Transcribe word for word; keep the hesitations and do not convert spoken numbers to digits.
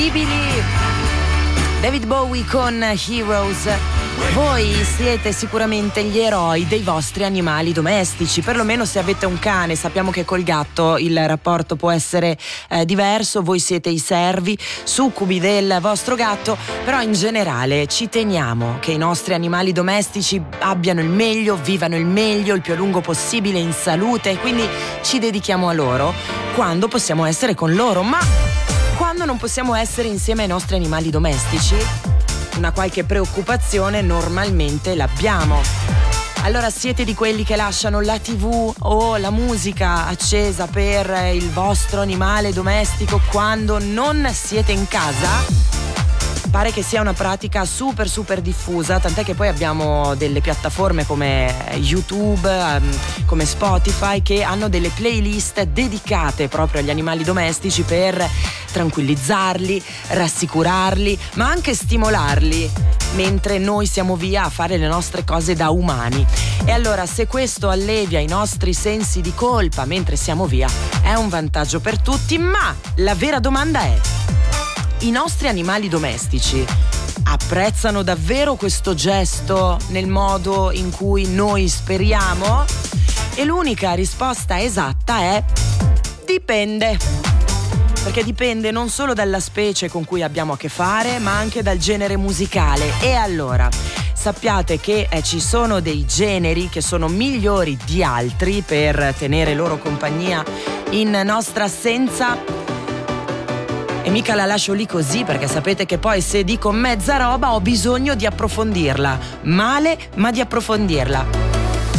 David Bowie con Heroes. Voi siete sicuramente gli eroi dei vostri animali domestici, perlomeno se avete un cane. Sappiamo che col gatto il rapporto può essere eh, diverso, voi siete i servi, succubi del vostro gatto, però in generale ci teniamo che i nostri animali domestici abbiano il meglio, vivano il meglio, il più a lungo possibile in salute, e quindi ci dedichiamo a loro quando possiamo essere con loro. Ma quando non possiamo essere insieme ai nostri animali domestici, una qualche preoccupazione normalmente l'abbiamo. Allora, siete di quelli che lasciano la tivù o la musica accesa per il vostro animale domestico quando non siete in casa? Pare che sia una pratica super super diffusa, tant'è che poi abbiamo delle piattaforme come YouTube, come Spotify, che hanno delle playlist dedicate proprio agli animali domestici per tranquillizzarli, rassicurarli, ma anche stimolarli mentre noi siamo via a fare le nostre cose da umani. E allora, se questo allevia i nostri sensi di colpa mentre siamo via, è un vantaggio per tutti. Ma la vera domanda è: i nostri animali domestici apprezzano davvero questo gesto nel modo in cui noi speriamo? E l'unica risposta esatta è: dipende. Perché dipende non solo dalla specie con cui abbiamo a che fare, ma anche dal genere musicale. E allora, sappiate che eh, ci sono dei generi che sono migliori di altri per tenere loro compagnia in nostra assenza. E mica la lascio lì così, perché sapete che poi se dico mezza roba ho bisogno di approfondirla. Male, ma di approfondirla.